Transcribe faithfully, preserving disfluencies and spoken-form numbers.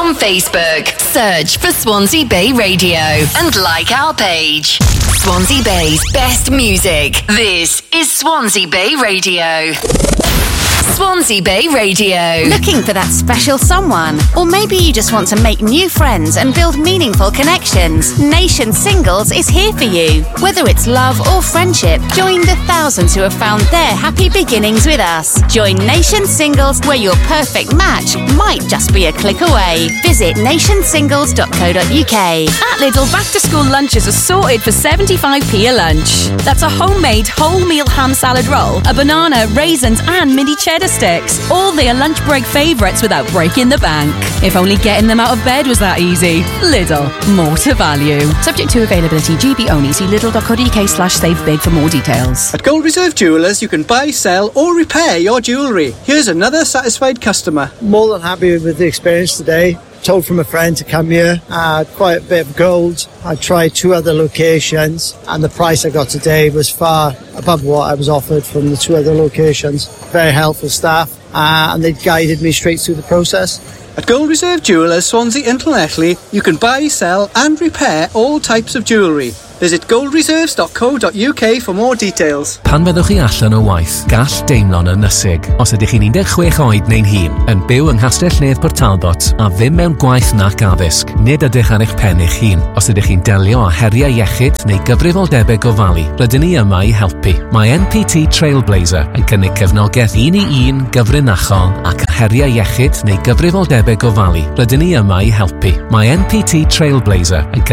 on Facebook. Search for Swansea Bay Radio and like our page. Swansea Bay's best music. This is Swansea Bay Radio. Swansea Bay Radio. Looking for that special someone? Or maybe you just want to make new friends and build meaningful connections? Nation Singles is here for you. Whether it's love or friendship, join the thousands who have found their happy beginnings with us. Join Nation Singles, where your perfect match might just be a click away. Visit nation singles dot co dot uk. At Lidl, back-to-school lunches are sorted for seventy-five p a lunch. That's a homemade wholemeal ham salad roll, a banana, raisins and mini cheddar sticks. All their lunch break favourites without breaking the bank. If only getting them out of bed was that easy. Lidl, more to value. Subject to availability, G B only. See lidl dot co dot uk slash save big for more details. At Gold Reserve Jewellers, you can buy, sell or repair your jewellery. Here's another satisfied customer. More than happy with the experience today. Told from a friend to come here. I had quite a bit of gold. I tried two other locations and the price I got today was far above what I was offered from the two other locations. Very helpful staff uh, and they guided me straight through the process. At Gold Reserve Jewellers, Swansea and Llanelli, you can buy, sell and repair all types of jewellery. Visit gold reserves dot co dot uk for more details. Pan fyddwch chi allan o waith, gall deimlo'n ynysig. Os ydych chi'n un deg chwech oed neu'n hŷn, yn byw yng Nghastell Nedd Port Talbot a ddim mewn gwaith nac addysg, nid ydych ar eich pen eich hun. Os ydych chi'n delio â heriau iechyd neu gyfrifoldebau gofalu, rydyn ni yma i helpu. Mae N P T Trailblazer yn cynnig cefnogaeth un i un gyfrinachol ac heriau iechyd neu gyfrifoldebau gofalu, rydyn ni yma i helpu. Mae N P T Trailblazer yn